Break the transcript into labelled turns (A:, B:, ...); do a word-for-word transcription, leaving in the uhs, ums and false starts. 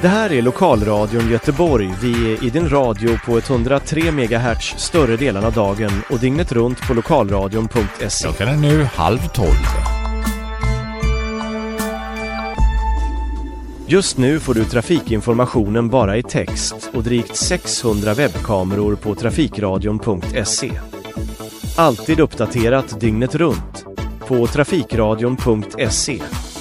A: Det här är Lokalradion Göteborg. Vi är i din radio på etthundratre megahertz större delen av dagen och dygnet runt på lokalradion punkt se.
B: Klockan är nu halv tolv.
A: Just nu får du trafikinformationen bara i text och drygt sexhundra webbkameror på trafikradion punkt se. Alltid uppdaterat dygnet runt på trafikradion punkt se.